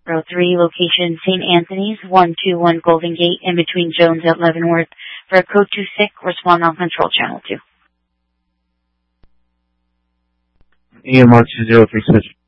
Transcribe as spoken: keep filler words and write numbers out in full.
zero three, location Saint Anthony's, one two one Golden Gate, in between Jones at Leavenworth. For a code two six, respond on control channel two. A M R two zero three switch.